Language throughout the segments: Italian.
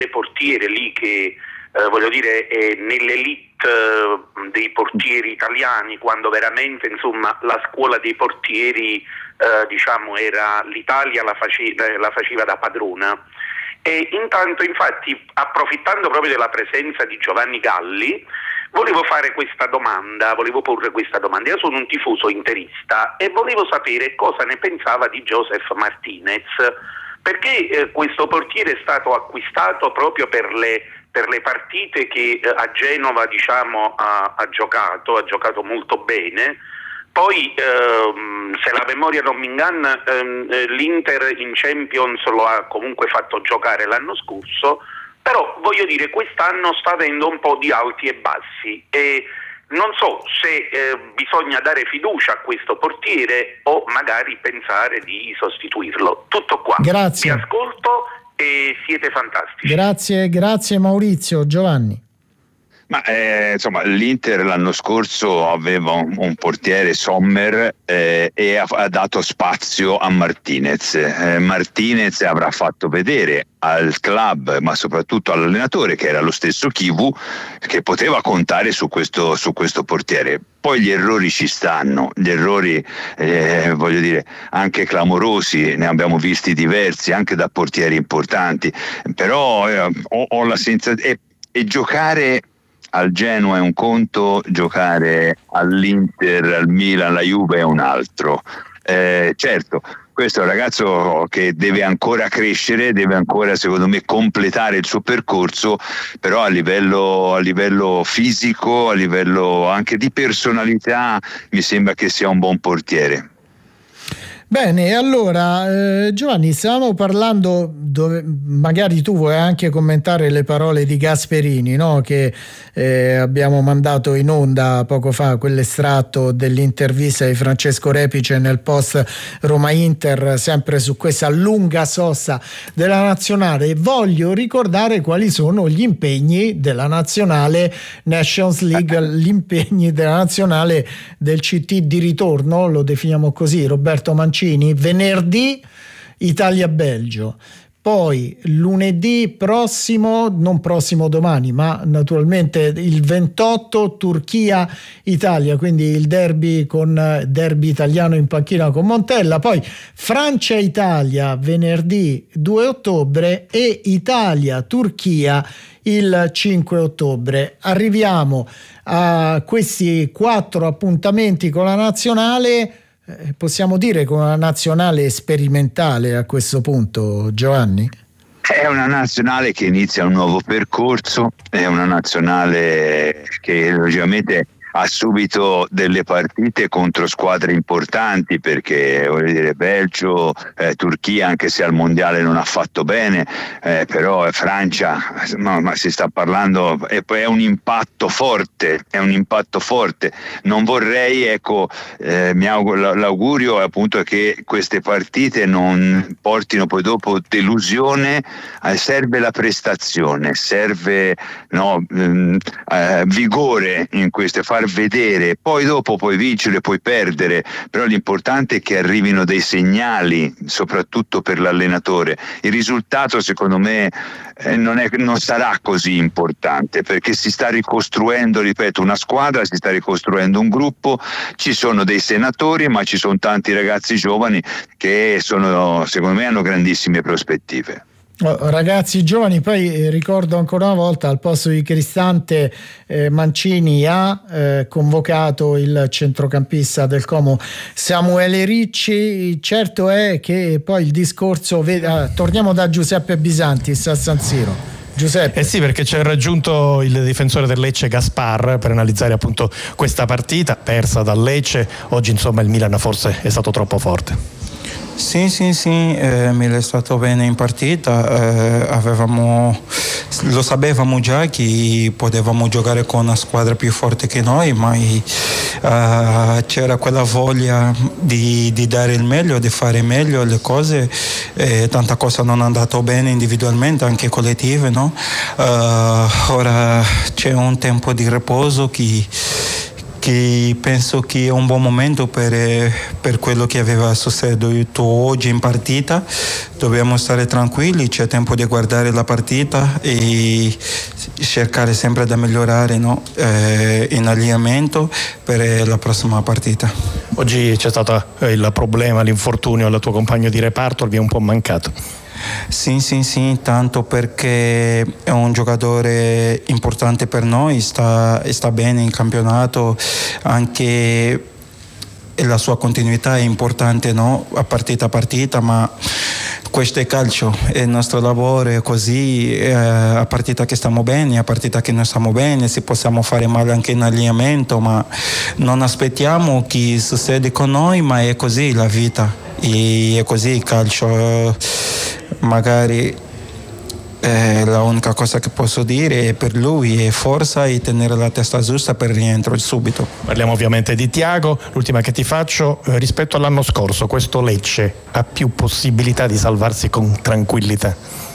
portiere lì che voglio dire è nell'elite dei portieri italiani, quando veramente insomma la scuola dei portieri diciamo era l'Italia la faceva da padrona. E intanto, infatti, approfittando proprio della presenza di Giovanni Galli, volevo porre questa domanda. Io sono un tifoso interista e volevo sapere cosa ne pensava di Joseph Martinez, perché questo portiere è stato acquistato proprio per le partite che a Genova diciamo ha giocato molto bene. Poi se la memoria non mi inganna, l'Inter in Champions lo ha comunque fatto giocare l'anno scorso, però voglio dire quest'anno sta avendo un po' di alti e bassi e non so se bisogna dare fiducia a questo portiere o magari pensare di sostituirlo. Tutto qua. Grazie. Vi ascolto e siete fantastici. Grazie Maurizio. Giovanni. Ma insomma, l'Inter l'anno scorso aveva un portiere, Sommer, e ha dato spazio a Martinez. Martinez avrà fatto vedere al club, ma soprattutto all'allenatore, che era lo stesso Chivu, che poteva contare su questo portiere. Poi gli errori ci stanno, gli errori voglio dire anche clamorosi, ne abbiamo visti diversi anche da portieri importanti, però ho la sensazione e giocare al Genoa è un conto, giocare all'Inter, al Milan, alla Juve è un altro. Certo, questo è un ragazzo che deve ancora crescere, deve ancora secondo me completare il suo percorso, però a livello fisico, a livello anche di personalità mi sembra che sia un buon portiere. Bene, allora Giovanni, stavamo parlando, magari tu vuoi anche commentare le parole di Gasperini, no? Che abbiamo mandato in onda poco fa, quell'estratto dell'intervista di Francesco Repice nel post Roma-Inter, sempre su questa lunga sosta della nazionale. Voglio ricordare quali sono gli impegni della nazionale Nations League, gli impegni della nazionale del CT di ritorno, lo definiamo così, Roberto Mancini. Venerdì Italia-Belgio, poi lunedì prossimo, non prossimo domani, ma naturalmente il 28 Turchia-Italia, quindi il derby italiano in panchina con Montella, poi Francia-Italia venerdì 2 ottobre e Italia-Turchia il 5 ottobre. Arriviamo a questi 4 appuntamenti con la nazionale. Possiamo dire con una nazionale sperimentale a questo punto, Giovanni? È una nazionale che inizia un nuovo percorso, è una nazionale che logicamente ha subito delle partite contro squadre importanti, perché voglio dire Belgio, Turchia, anche se al mondiale non ha fatto bene, però Francia, ma si sta parlando, e poi è un impatto forte. Non vorrei, l'augurio è appunto che queste partite non portino poi dopo delusione. Serve la prestazione, serve vigore in queste, far vedere, poi dopo puoi vincere, puoi perdere, però l'importante è che arrivino dei segnali, soprattutto per l'allenatore. Il risultato secondo me non sarà così importante, perché si sta ricostruendo, ripeto, una squadra, si sta ricostruendo un gruppo, ci sono dei senatori, ma ci sono tanti ragazzi giovani che secondo me hanno grandissime prospettive. Ragazzi giovani, poi ricordo ancora una volta, al posto di Cristante Mancini ha convocato il centrocampista del Como Samuele Ricci. Certo è che poi il discorso torniamo da Giuseppe Bisantis a San Siro. Giuseppe. Sì, perché ci ha raggiunto il difensore del Lecce Gaspar per analizzare appunto questa partita persa dal Lecce. Oggi insomma il Milan forse è stato troppo forte. Sì, Milan è stato bene in partita, lo sapevamo già che potevamo giocare con una squadra più forte che noi, ma c'era quella voglia di dare il meglio, di fare meglio le cose, tanta cosa non è andato bene individualmente, anche collettive, no? Ora c'è un tempo di riposo che che penso che è un buon momento per quello che aveva succeduto oggi in partita. Dobbiamo stare tranquilli, c'è tempo di guardare la partita e cercare sempre di migliorare, no? In allenamento per la prossima partita. Oggi c'è stato il problema, l'infortunio al tuo compagno di reparto, vi è un po' mancato? Sì, tanto perché è un giocatore importante per noi, sta bene in campionato, anche la sua continuità è importante, no? A partita, ma questo è calcio, è il nostro lavoro, è così, a partita che stiamo bene, a partita che non stiamo bene, si possiamo fare male anche in allenamento, ma non aspettiamo che succeda con noi, ma è così la vita, e è così il calcio. Magari la unica cosa che posso dire è per lui è forza e tenere la testa giusta per rientro subito. Parliamo ovviamente di Thiago. L'ultima che ti faccio, rispetto all'anno scorso, questo Lecce ha più possibilità di salvarsi con tranquillità?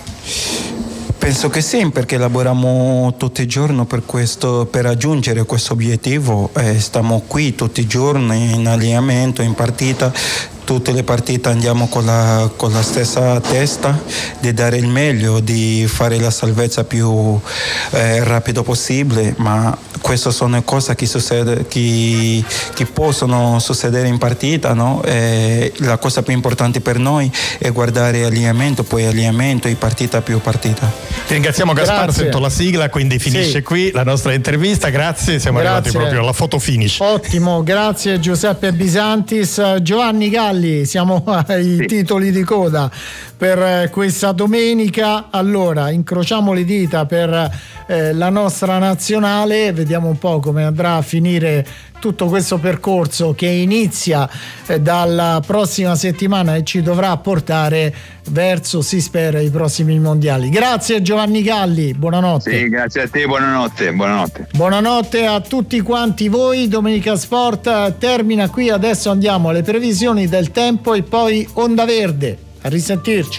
Penso che sì, perché lavoriamo tutti i giorni per raggiungere questo obiettivo. Stiamo qui tutti i giorni in allenamento, in partita. Tutte le partite andiamo con la stessa testa di dare il meglio, di fare la salvezza più rapido possibile, ma queste sono cose che possono succedere in partita, no? La cosa più importante per noi è guardare allenamento, poi allenamento e partita più partita. Ti ringraziamo Gaspar, sento la sigla, quindi finisce qui la nostra intervista, grazie, siamo arrivati proprio alla foto finish. Ottimo, grazie Giuseppe Bisantis. Giovanni Galli, siamo ai titoli di coda per questa domenica. Allora, incrociamo le dita per la nostra nazionale, vediamo un po' come andrà a finire tutto questo percorso che inizia dalla prossima settimana e ci dovrà portare verso, si spera, i prossimi mondiali. Grazie Giovanni Galli, buonanotte. Sì, grazie a te, buonanotte. Buonanotte a tutti quanti voi. Domenica Sport termina qui, adesso andiamo alle previsioni del tempo e poi Onda Verde. A risentirci.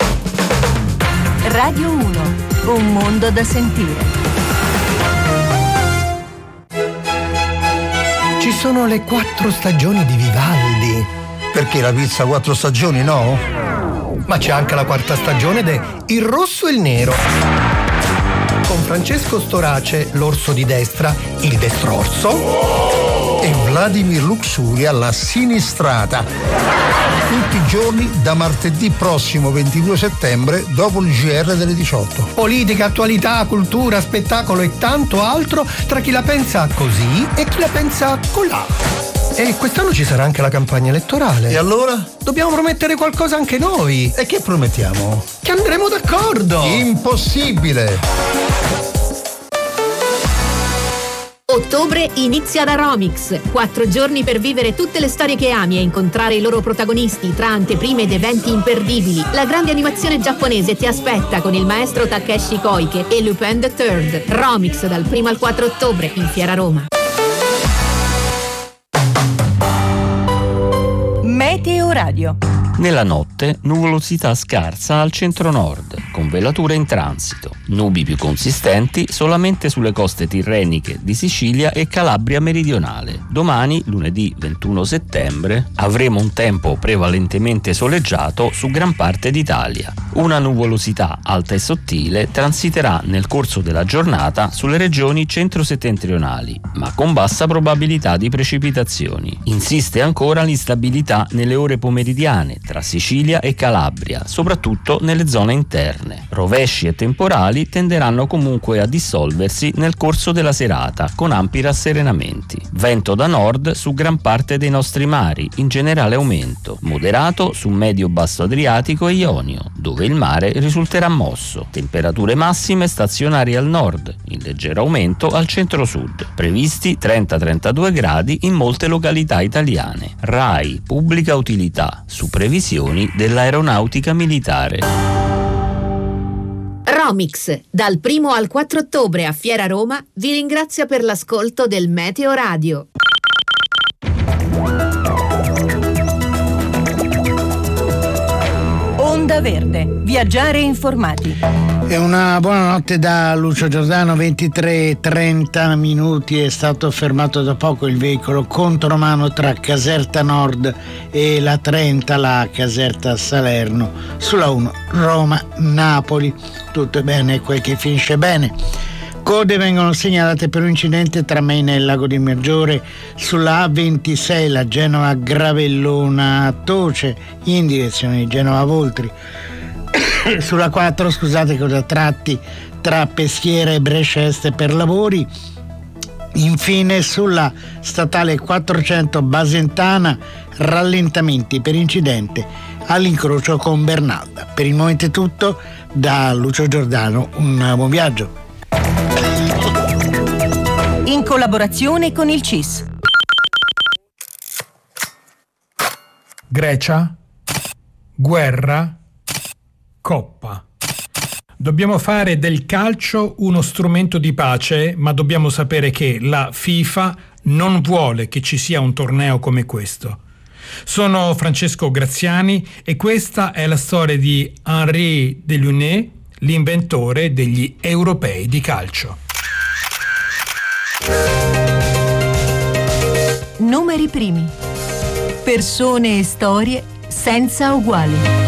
Radio 1, un mondo da sentire. Ci sono le 4 stagioni di Vivaldi. Perché la pizza 4 stagioni, no? Ma c'è anche la 4ª stagione de Il Rosso e il Nero. Con Francesco Storace, l'orso di destra, il destrorso, e Vladimir Luxuria, la sinistrata. Tutti i giorni da martedì prossimo 22 settembre dopo il GR delle 18. Politica, attualità, cultura, spettacolo e tanto altro tra chi la pensa così e chi la pensa colà. E quest'anno ci sarà anche la campagna elettorale. E allora? Dobbiamo promettere qualcosa anche noi. E che promettiamo? Che andremo d'accordo! Impossibile! Ottobre inizia da Romix. 4 giorni per vivere tutte le storie che ami e incontrare i loro protagonisti tra anteprime ed eventi imperdibili. La grande animazione giapponese ti aspetta con il maestro Takeshi Koike e Lupin the Third. Romix dal 1 al 4 ottobre in Fiera Roma. Meteo Radio. Nella notte, nuvolosità scarsa al centro-nord, con velature in transito. Nubi più consistenti solamente sulle coste tirreniche di Sicilia e Calabria meridionale. Domani, lunedì 21 settembre, avremo un tempo prevalentemente soleggiato su gran parte d'Italia. Una nuvolosità alta e sottile transiterà nel corso della giornata sulle regioni centro-settentrionali, ma con bassa probabilità di precipitazioni. Insiste ancora l'instabilità nelle ore pomeridiane tra Sicilia e Calabria, soprattutto nelle zone interne. Rovesci e temporali tenderanno comunque a dissolversi nel corso della serata, con ampi rasserenamenti. Vento da nord su gran parte dei nostri mari, in generale aumento, moderato su medio-basso Adriatico e Ionio, dove il mare risulterà mosso. Temperature massime stazionarie al nord, in leggero aumento al centro-sud. Previsti 30-32 gradi in molte località italiane. RAI, pubblica utilità, su previsioni dell'aeronautica militare. Romix, dal 1 al 4 ottobre a Fiera Roma, vi ringrazia per l'ascolto del Meteo Radio. Onda Verde, viaggiare informati. E una buonanotte da Lucio Giordano. 23:30 minuti. È stato fermato da poco il veicolo contromano tra Caserta Nord e la 30, la Caserta Salerno, sulla 1 Roma-Napoli. Tutto è bene quel che finisce bene. Code vengono segnalate per un incidente tra Maina e il Lago di Maggiore sulla A26, la Genova-Gravellona-Toce in direzione di Genova-Voltri. Sulla 4, scusate, con tratti tra Peschiera e Brescia Est per lavori. Infine sulla statale 400 Basentana, rallentamenti per incidente all'incrocio con Bernalda. Per il momento è tutto da Lucio Giordano, un buon viaggio. In collaborazione con il CIS. Grecia, guerra, Coppa. Dobbiamo fare del calcio uno strumento di pace, ma dobbiamo sapere che la FIFA non vuole che ci sia un torneo come questo. Sono Francesco Graziani e questa è la storia di Henri Delaunay, l'inventore degli europei di calcio. Numeri primi. Persone e storie senza uguali.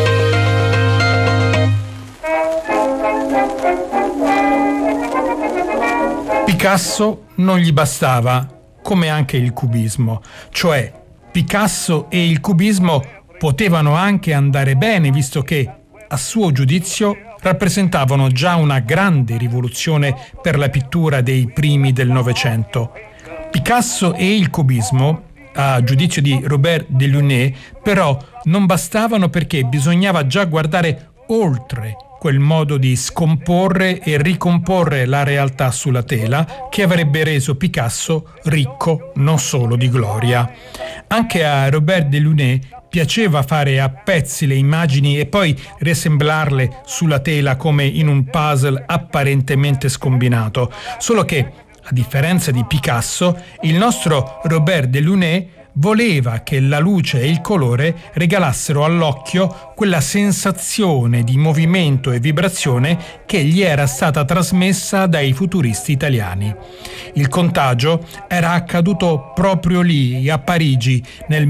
Picasso non gli bastava, come anche il cubismo, cioè Picasso e il cubismo potevano anche andare bene, visto che, a suo giudizio, rappresentavano già una grande rivoluzione per la pittura dei primi del Novecento. Picasso e il cubismo, a giudizio di Robert Delaunay, però non bastavano perché bisognava già guardare oltre quel modo di scomporre e ricomporre la realtà sulla tela che avrebbe reso Picasso ricco non solo di gloria. Anche a Robert Delaunay piaceva fare a pezzi le immagini e poi riassemblarle sulla tela come in un puzzle apparentemente scombinato, solo che, a differenza di Picasso, il nostro Robert Delaunay voleva che la luce e il colore regalassero all'occhio quella sensazione di movimento e vibrazione che gli era stata trasmessa dai futuristi italiani. Il contagio era accaduto proprio lì, a Parigi, nel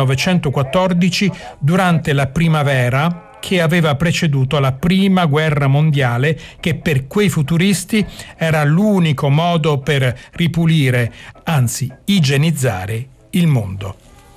1914, durante la primavera che aveva preceduto la prima guerra mondiale, che per quei futuristi era l'unico modo per ripulire, anzi igienizzare, il mondo.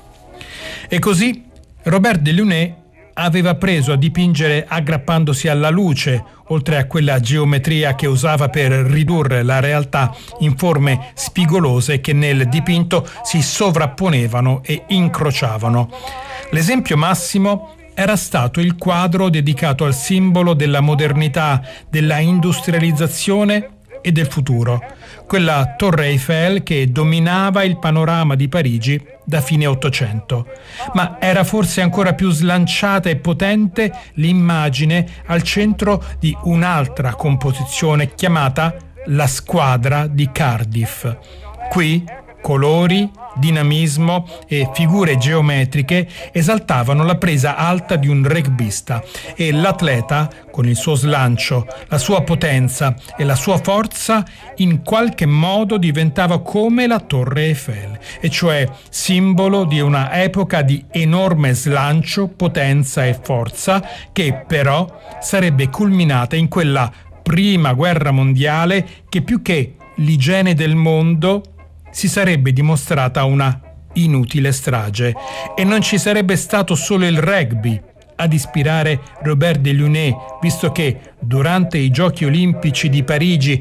E così Robert Delaunay aveva preso a dipingere aggrappandosi alla luce, oltre a quella geometria che usava per ridurre la realtà in forme spigolose che nel dipinto si sovrapponevano e incrociavano. L'esempio massimo era stato il quadro dedicato al simbolo della modernità, della industrializzazione e del futuro, quella Torre Eiffel che dominava il panorama di Parigi da fine Ottocento. Ma era forse ancora più slanciata e potente l'immagine al centro di un'altra composizione chiamata La squadra di Cardiff. Qui colori, dinamismo e figure geometriche esaltavano la presa alta di un rugbista e l'atleta, con il suo slancio, la sua potenza e la sua forza, in qualche modo diventava come la Torre Eiffel, e cioè simbolo di una epoca di enorme slancio, potenza e forza che però sarebbe culminata in quella prima guerra mondiale che, più che l'igiene del mondo, si sarebbe dimostrata una inutile strage, e non ci sarebbe stato solo il rugby ad ispirare Robert Delaunay, visto che durante i Giochi Olimpici di Parigi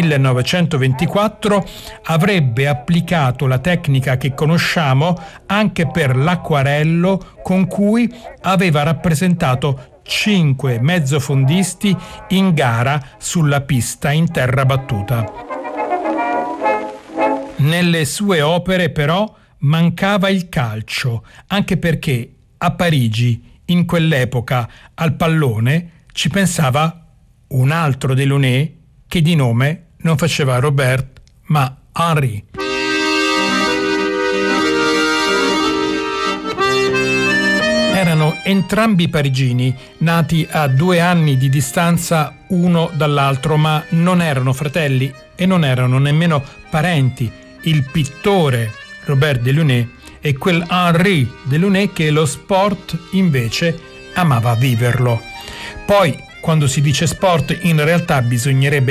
1924 avrebbe applicato la tecnica che conosciamo anche per l'acquarello, con cui aveva rappresentato 5 mezzofondisti in gara sulla pista in terra battuta. Nelle sue opere però mancava il calcio, anche perché a Parigi in quell'epoca al pallone ci pensava un altro Delaunay che di nome non faceva Robert ma Henri. Erano entrambi parigini, nati a 2 anni di distanza uno dall'altro, ma non erano fratelli e non erano nemmeno parenti. Il pittore Robert Delaunay e quel Henri Delaunay che lo sport invece amava viverlo. Poi, quando si dice sport, in realtà bisognerebbe